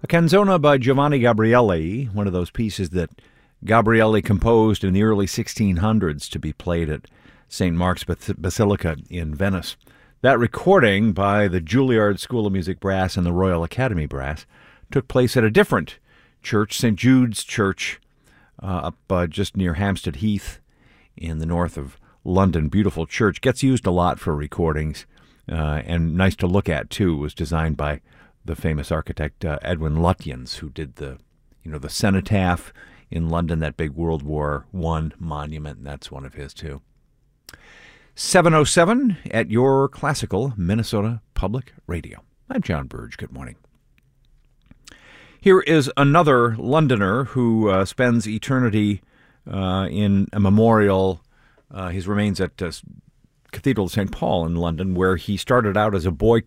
Canzona by Giovanni Gabrieli, one of those pieces that Gabrieli composed in the early 1600s to be played at St. Mark's Basilica in Venice. That recording by the Juilliard School of Music Brass and the Royal Academy Brass took place at a different church, St. Jude's Church, up just near Hampstead Heath in the north of London. Beautiful church. Gets used a lot for recordings and nice to look at, too. It was designed by the famous architect Edwin Lutyens, who did the cenotaph in London, that big World War I monument, and that's one of his, too. 7:07 at your classical Minnesota Public Radio. I'm John Burge. Good morning. Here is another Londoner who spends eternity in a memorial. His remains at Cathedral of St. Paul in London, where he started out as a boy